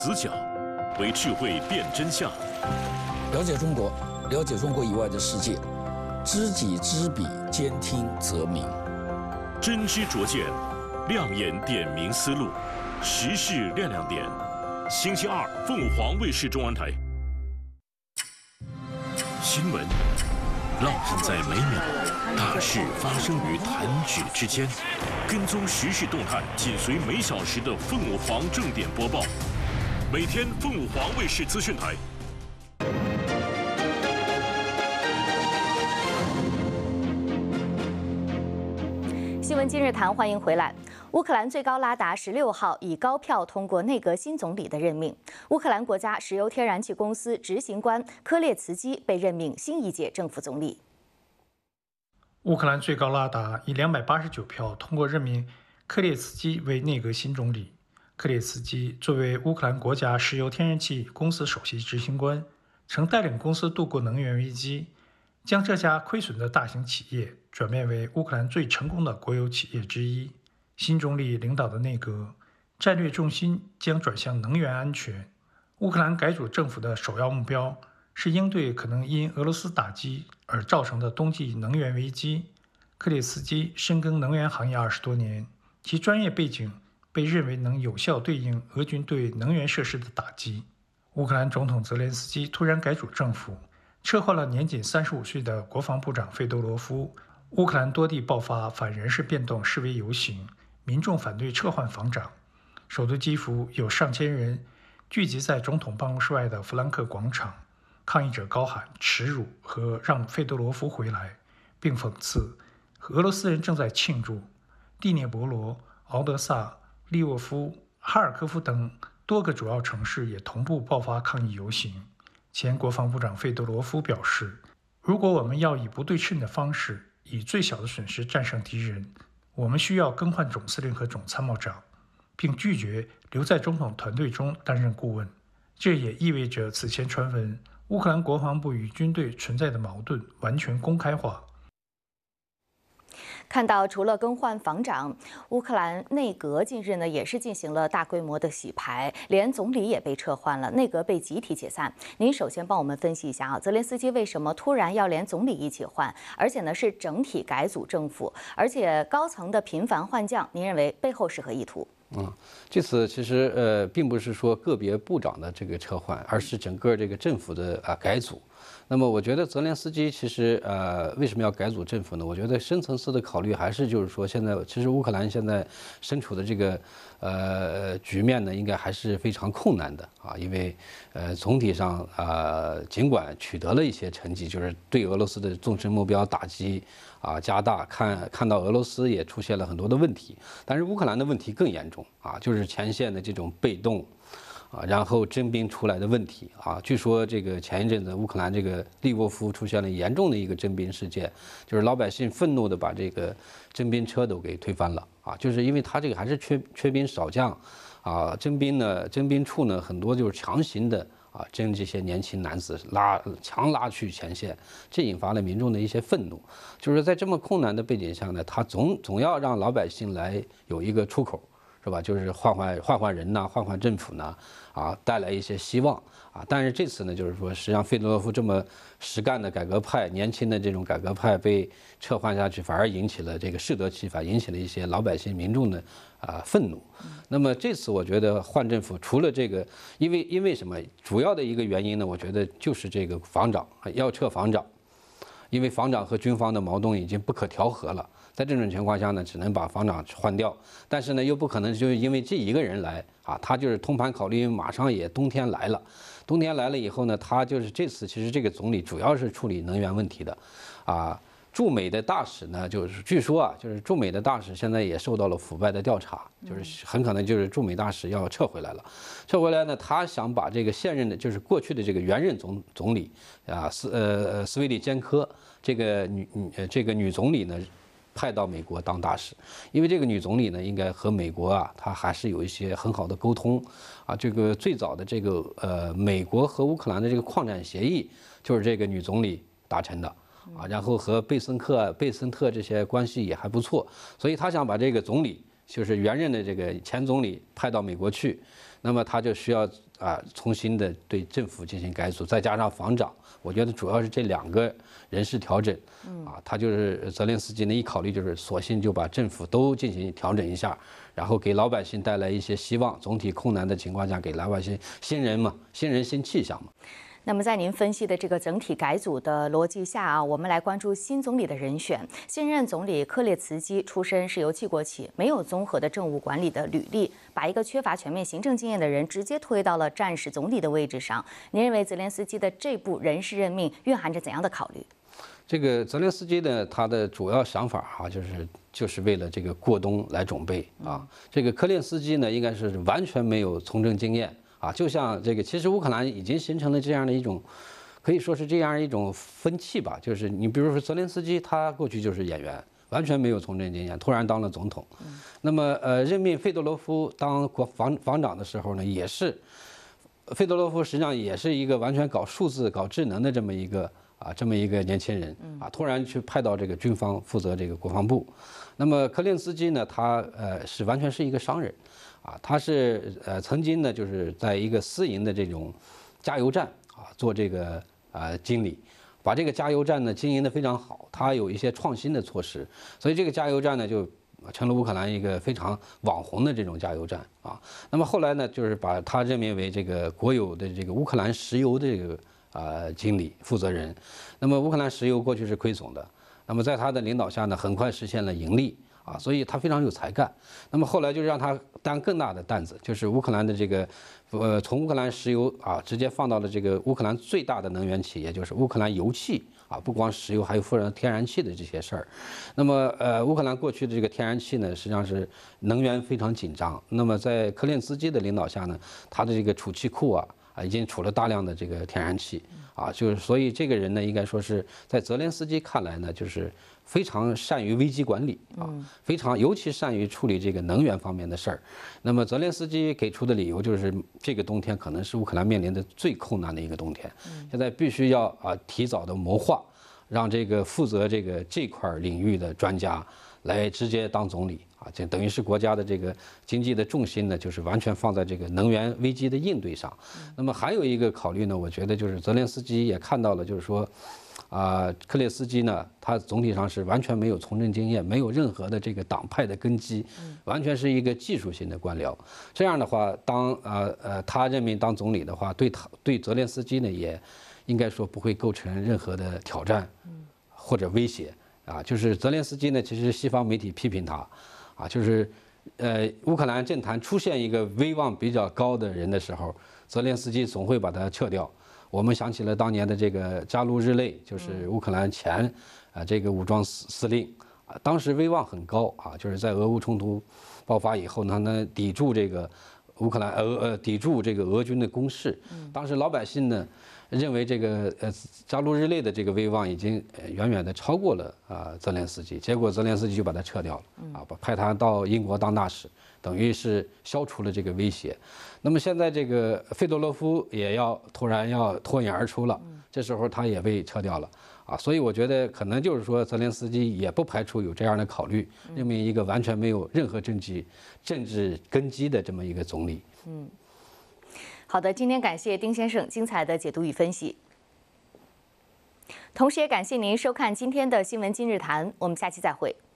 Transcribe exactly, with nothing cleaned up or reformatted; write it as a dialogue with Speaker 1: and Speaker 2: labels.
Speaker 1: 死角，为智慧辨真相。
Speaker 2: 了解中国，了解中国以外的世界，知己知彼，兼听则明。
Speaker 1: 真知灼见，亮眼点明思路，时事亮亮点。星期二，凤凰卫视中文台。新闻烙印在每秒，大事发生于弹指之间。跟踪时事动态，紧随每小时的凤凰正点播报。每天凤凰卫视资讯台。
Speaker 3: 新闻今日谈，欢迎回来。乌克兰最高拉达十六号以高票通过内阁新总理的任命。乌克兰国家石油天然气公司执行官科列茨基被任命新一届政府总理。
Speaker 4: 乌克兰最高拉达以两百八十九票通过任命科列茨基为内阁新总理。科列茨基作为乌克兰国家石油天然气公司首席执行官，曾带领公司度过能源危机，将这家亏损的大型企业转变为乌克兰最成功的国有企业之一。新总理领导的内阁战略重心将转向能源安全。乌克兰改组政府的首要目标是应对可能因俄罗斯打击而造成的冬季能源危机。科列茨基深耕能源行业二十多年，其专业背景被认为能有效对应俄军对能源设施的打击。乌克兰总统泽连斯基突然改组政府，撤换了年仅三十五岁的国防部长费多罗夫。乌克兰多地爆发反人事变动示威游行，民众反对撤换防长。首都基辅有上千人聚集在总统办公室外的弗兰克广场，抗议者高喊耻辱和让费多罗夫回来，并讽刺俄罗斯人正在庆祝。第聂伯罗、敖德萨、利沃夫、哈尔科夫等多个主要城市也同步爆发抗议游行。前国防部长费多罗夫表示，如果我们要以不对称的方式以最小的损失战胜敌人，我们需要更换总司令和总参谋长，并拒绝留在总统团队中担任顾问。这也意味着此前传闻乌克兰国防部与军队存在的矛盾完全公开化。
Speaker 3: 看到除了更换防长，乌克兰内阁近日呢也是进行了大规模的洗牌，连总理也被撤换了，内阁被集体解散。您首先帮我们分析一下啊，泽连斯基为什么突然要连总理一起换，而且呢是整体改组政府，而且高层的频繁换将，您认为背后是何意图？
Speaker 5: 嗯，这次其实呃并不是说个别部长的这个撤换，而是整个这个政府的啊改组。那么我觉得泽连斯基其实呃为什么要改组政府呢？我觉得深层次的考虑还是就是说，现在其实乌克兰现在身处的这个呃局面呢，应该还是非常困难的啊，因为呃总体上啊、呃、尽管取得了一些成绩，就是对俄罗斯的纵深目标打击啊加大，看看到俄罗斯也出现了很多的问题，但是乌克兰的问题更严重啊，就是前线的这种被动。啊，然后征兵出来的问题啊，据说这个前一阵子乌克兰这个利沃夫出现了严重的一个征兵事件，就是老百姓愤怒的把这个征兵车都给推翻了啊，就是因为他这个还是缺缺兵少将，啊，征兵呢，征兵处呢很多就是强行的啊征这些年轻男子拉强拉去前线，这引发了民众的一些愤怒，就是在这么困难的背景下呢，他总总要让老百姓来有一个出口。是吧？就是换换换换人呐，换换政府呢，啊，带来一些希望啊。但是这次呢，就是说，实际上费多罗夫这么实干的改革派，年轻的这种改革派被撤换下去，反而引起了这个适得其反，引起了一些老百姓民众的啊愤怒。那么这次我觉得换政府，除了这个，因为因为什么？主要的一个原因呢，我觉得就是这个防长要撤防长，因为防长和军方的矛盾已经不可调和了。在这种情况下呢，只能把防长换掉，但是呢，又不可能就是因为这一个人来啊，他就是通盘考虑，马上也冬天来了，冬天来了以后呢，他就是这次其实这个总理主要是处理能源问题的，啊，驻美的大使呢，就是据说啊，就是驻美的大使现在也受到了腐败的调查，就是很可能就是驻美大使要撤回来了，撤回来呢，他想把这个现任的，就是过去的这个原任总总理啊，斯呃斯维里坚科这个女女呃这个女总理呢。派到美国当大使，因为这个女总理呢，应该和美国啊，她还是有一些很好的沟通啊。这个最早的这个呃，美国和乌克兰的这个矿产协议，就是这个女总理达成的啊。然后和贝森克、贝森特这些关系也还不错，所以她想把这个总理，就是原任的这个前总理派到美国去，那么他就需要啊重新的对政府进行改组，再加上防长，我觉得主要是这两个人事调整，啊，他就是泽连斯基呢一考虑就是索性就把政府都进行调整一下，然后给老百姓带来一些希望，总体困难的情况下给老百姓新人嘛，新人新气象嘛。
Speaker 3: 那么，在您分析的这个整体改组的逻辑下啊，我们来关注新总理的人选。现任总理科列茨基出身石油气国企，没有综合的政务管理的履历，把一个缺乏全面行政经验的人直接推到了战时总理的位置上。您认为泽连斯基的这步人事任命蕴含着怎样的考虑？
Speaker 5: 这个泽连斯基呢，他的主要想法啊，就是就是为了这个过冬来准备啊。这个科列斯基呢，应该是完全没有从政经验。啊，就像这个，其实乌克兰已经形成了这样的一种，可以说是这样一种风气吧。就是你比如说泽连斯基，他过去就是演员，完全没有从政经验，突然当了总统。那么呃，任命费多罗夫当国防防长的时候呢，也是，费多罗夫实际上也是一个完全搞数字、搞智能的这么一个啊这么一个年轻人啊，突然去派到这个军方负责这个国防部。那么科列斯基呢，他呃是完全是一个商人。啊，他是呃曾经呢，就是在一个私营的这种加油站啊做这个呃经理，把这个加油站呢经营得非常好。他有一些创新的措施，所以这个加油站呢就成了乌克兰一个非常网红的这种加油站啊。那么后来呢，就是把他任命为这个国有的这个乌克兰石油的这个呃经理负责人。那么乌克兰石油过去是亏损的，那么在他的领导下呢，很快实现了盈利。啊，所以他非常有才干。那么后来就让他担更大的担子，就是乌克兰的这个，呃，从乌克兰石油啊，直接放到了这个乌克兰最大的能源企业，就是乌克兰油气啊，不光石油，还有富人天然气的这些事儿。那么呃，乌克兰过去的这个天然气呢，实际上是能源非常紧张。那么在科列茨基的领导下呢，他的这个储气库啊。啊，已经储了大量的这个天然气，啊，就是所以这个人呢，应该说是在泽连斯基看来呢，就是非常善于危机管理啊，非常尤其善于处理这个能源方面的事儿。那么泽连斯基给出的理由就是，这个冬天可能是乌克兰面临的最困难的一个冬天，现在必须要啊提早的谋划，让这个负责这个这块领域的专家来直接当总理。啊，这等于是国家的这个经济的重心呢，就是完全放在这个能源危机的应对上。那么还有一个考虑呢，我觉得就是泽连斯基也看到了，就是说，啊，科列斯基呢，他总体上是完全没有从政经验，没有任何的这个党派的根基，完全是一个技术性的官僚。这样的话，当呃呃他任命当总理的话，对他对泽连斯基呢，也应该说不会构成任何的挑战或者威胁啊。就是泽连斯基呢，其实西方媒体批评他。啊，就是，呃，乌克兰政坛出现一个威望比较高的人的时候，泽连斯基总会把他撤掉。我们想起了当年的这个扎卢日内，就是乌克兰前啊这个武装司司令啊，当时威望很高啊，就是在俄乌冲突爆发以后呢，呢抵住这个乌克兰俄呃抵住这个俄军的攻势。当时老百姓呢认为这个呃扎卢日内的这个威望已经远远的超过了啊泽连斯基，结果泽连斯基就把他撤掉了啊，把派他到英国当大使，等于是消除了这个威胁。那么现在这个费多罗夫也要突然要脱颖而出了，这时候他也被撤掉了啊，所以我觉得可能就是说泽连斯基也不排除有这样的考虑，任命一个完全没有任何政治政治根基的这么一个总理。
Speaker 3: 嗯。好的，今天感谢丁先生精彩的解读与分析，同时也感谢您收看今天的新闻今日谈，我们下期再会。